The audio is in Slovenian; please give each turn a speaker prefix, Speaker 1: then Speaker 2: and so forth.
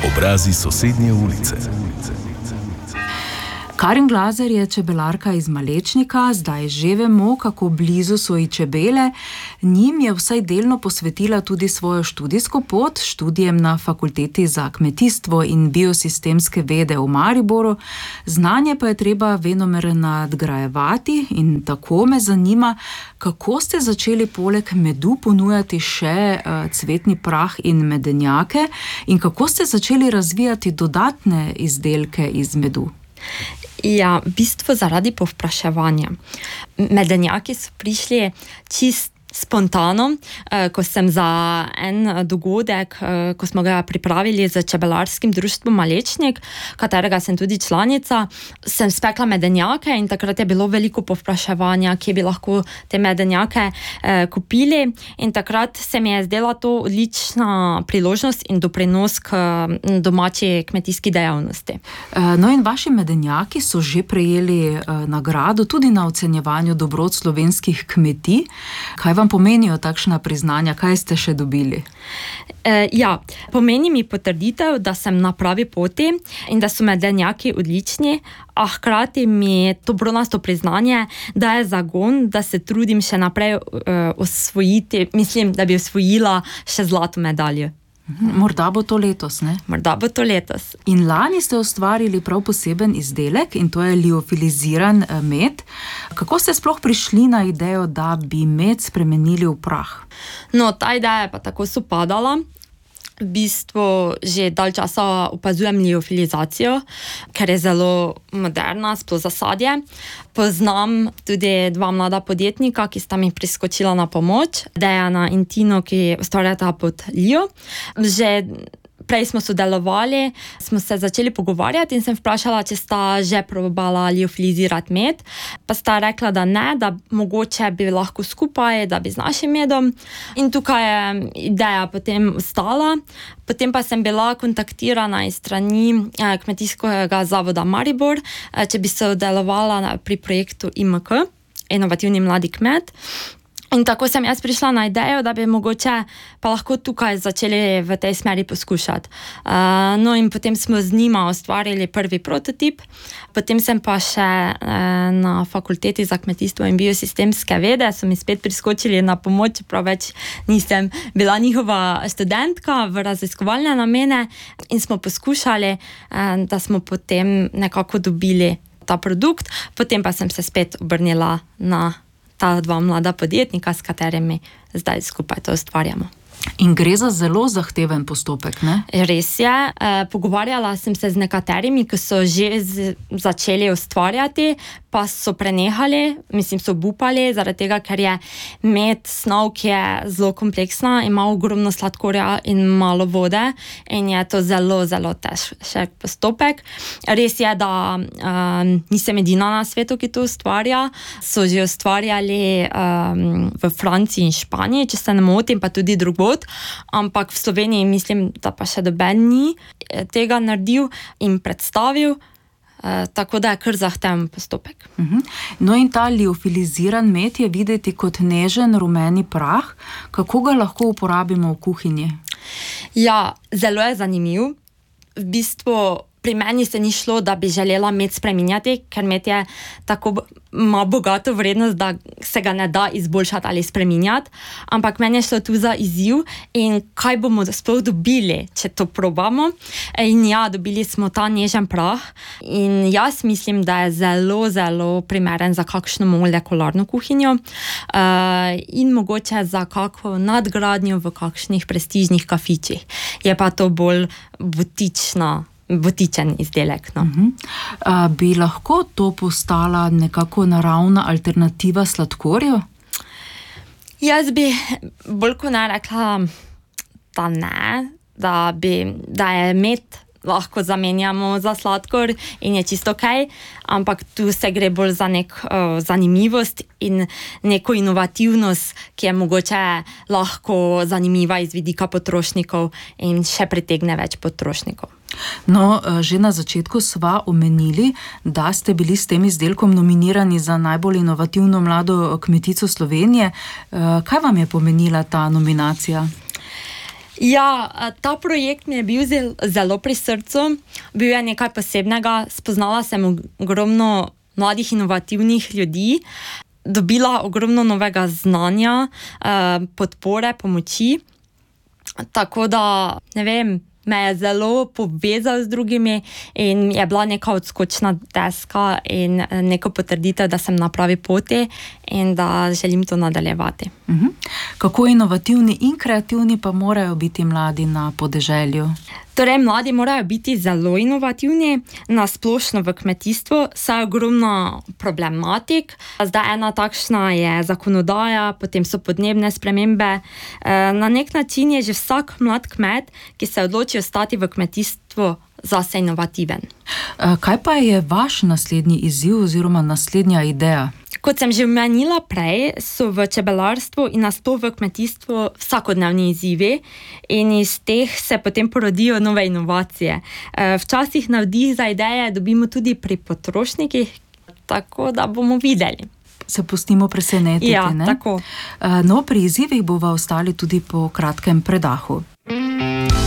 Speaker 1: Obrazi sosednje ulice.
Speaker 2: Karin Glazer je čebelarka iz Malečnika, zdaj že vemo, kako blizu so ji čebele. Njim je vsaj delno posvetila tudi svojo študijsko pot, študijem na Fakulteti za kmetijstvo in biosistemske vede v Mariboru. Znanje pa je treba venomer nadgrajevati in tako me zanima, kako ste začeli poleg medu ponujati še cvetni prah in medenjake in kako ste začeli razvijati dodatne izdelke iz medu?
Speaker 3: Ja, v bistvu zaradi povpraševanja. Medenjaki so prišli čist spontano, ko sem za en dogodek, ko smo ga pripravili z čebelarskim društvom Malečnik, katerega sem tudi članica, sem spekla medenjake in takrat je bilo veliko povpraševanja, kje bi lahko te medenjake kupili in takrat se mi je zdela to odlična priložnost in doprinos k domači kmetijski dejavnosti.
Speaker 2: No in vaši medenjaki so že prejeli nagrado tudi na ocenjevanju dobrot slovenskih kmetij. Kaj vam pomenijo takšna priznanja? Kaj ste še dobili?
Speaker 3: Ja, pomeni mi potrditev, da sem na pravi poti in da so medenjaki odlični, a hkrati mi to bronasto priznanje daje zagon, da se trudim še naprej osvojiti, mislim, da bi osvojila še zlato medaljo.
Speaker 2: Morda bo to letos, ne?
Speaker 3: Morda bo to letos.
Speaker 2: In lani ste ustvarili prav poseben izdelek in to je liofiliziran med. Kako ste sploh prišli na idejo, da bi med spremenili v prah?
Speaker 3: No, ta ideja je pa tako sopadala. V bistvu že dalj časa opazujem liofilizacijo, ker je zelo moderna, sploh za sadje. Poznam tudi dva mlada podjetnika, ki sta mi priskočila na pomoč. Dejana in Tino, ki ustvarjata pod Lio. Že prej smo sodelovali, smo se začeli pogovarjati in sem vprašala, če sta že probala liofilizirati med. Pa sta rekla, da ne, da mogoče bi lahko skupaj, da bi z našim medom. In tukaj je ideja potem ostala. Potem pa sem bila kontaktirana iz strani Kmetijskega zavoda Maribor, če bi sodelovala pri projektu IMK, Inovativni mladi kmet. In tako sem jaz prišla na idejo, da bi mogoče pa lahko tukaj začeli v tej smeri poskušati. No in potem smo z njima ustvarili prvi prototip, potem sem pa še na Fakulteti za kmetijstvo in biosistemske vede, so mi spet priskočili na pomoč, čeprav več nisem bila njihova študentka v raziskovalne namene in smo poskušali, da smo potem nekako dobili ta produkt, potem pa sem se spet obrnila na ta dva mlada podjetnika, s katerimi zdaj skupaj to ustvarjamo.
Speaker 2: In gre za zelo zahteven postopek, ne?
Speaker 3: Res je. Pogovarjala sem se z nekaterimi, ki so že začeli ustvarjati, pa so prenehali, so obupali, zaradi tega, ker je med snov, ki je zelo kompleksna, ima ogromno sladkorja in malo vode in je to zelo, zelo težek postopek. Res je, da nisem edina na svetu, ki to ustvarja. So že ustvarjali v Franciji in Španiji, če se ne motim, pa tudi drugod. Ampak v Sloveniji mislim, da pa še noben ni tega naredil in predstavil, tako da je kar zahteven postopek.
Speaker 2: No in ta liofiliziran med je videti kot nežen rumeni prah. Kako ga lahko uporabimo v kuhinji?
Speaker 3: Ja, zelo je zanimiv. V bistvu pri meni se ni šlo, da bi želela med spreminjati, ker med je tako ima bogato vrednost, da se ga ne da izboljšati ali spreminjati, ampak meni je šlo tu za izziv in kaj bomo sploh dobili, če to probamo. In ja, dobili smo ta nežen prah in jaz mislim, da je zelo, zelo primeren za kakšno molekularno kuhinjo in mogoče za kakšno nadgradnjo v kakšnih prestižnih kafičih. Je pa to bolj butičen izdelek. No.
Speaker 2: Bi lahko to postala nekako naravna alternativa sladkorju?
Speaker 3: Jaz bi bolj kot ne rekla, da ne, da je med lahko zamenjamo za sladkor in je čisto okej, ampak tu se gre bolj za neko zanimivost in neko inovativnost, ki je mogoče lahko zanimiva iz vidika potrošnikov in še pritegne več potrošnikov.
Speaker 2: No, že na začetku sva omenili, da ste bili s tem izdelkom nominirani za najbolj inovativno mlado kmetico Slovenije. Kaj vam je pomenila ta nominacija?
Speaker 3: Ja, ta projekt mi je bil zelo pri srcu, bil je nekaj posebnega, spoznala sem ogromno mladih inovativnih ljudi, dobila ogromno novega znanja, podpore, pomoči, tako da, ne vem, me je zelo povezal z drugimi in je bila neka odskočna deska in neko potrditev, da sem na pravi poti in da želim to nadaljevati.
Speaker 2: Kako inovativni in kreativni pa morajo biti mladi na podeželju?
Speaker 3: Torej, mladi morajo biti zelo inovativni, nasplošno v kmetijstvu, saj je ogromno problematik. Zdaj ena takšna je zakonodaja, potem so podnebne spremembe. Na nek način je že vsak mlad kmet, ki se odloči ostati v kmetijstvu, zase inovativen.
Speaker 2: Kaj pa je vaš naslednji izziv oziroma naslednja ideja?
Speaker 3: Kot sem že omenila prej, so v čebelarstvu in nasploh v kmetijstvu vsakodnevni izzivi in iz teh se potem porodijo nove inovacije. Včasih navdih za ideje dobimo tudi pri potrošnikih, tako da bomo videli.
Speaker 2: Se pustimo presenetiti,
Speaker 3: ja,
Speaker 2: ne?
Speaker 3: Tako.
Speaker 2: No, pri izzivih bova ostali tudi po kratkem predahu.